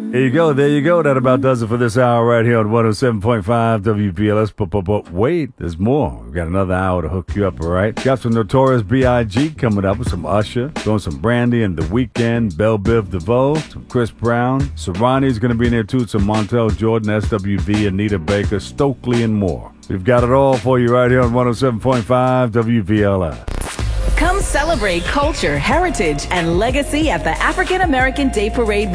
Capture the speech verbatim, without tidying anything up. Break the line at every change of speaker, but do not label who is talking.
There you go. There you go. That about does it for this hour right here on one oh seven point five W P L S. But, but, but wait, there's more. We've got another hour to hook you up, all right? Got some Notorious B I G coming up with some Usher, doing some Brandy and The Weeknd, Belle Biv DeVoe, some Chris Brown. Serrani's going to be in there too, some Montel Jordan, S W V, Anita Baker, Stokely, and more. We've got it all for you right here on one oh seven point five W P L S.
Come celebrate culture, heritage, and legacy at the African American Day Parade